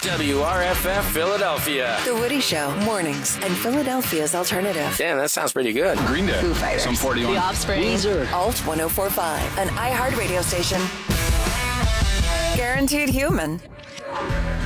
WRFF Philadelphia. The Woody Show, mornings, and Philadelphia's alternative. Damn, that sounds pretty good. Green Day. Foo Fighters. Some 41. The Offspring. Weezer. Alt 1045, an iHeart radio station. Guaranteed human.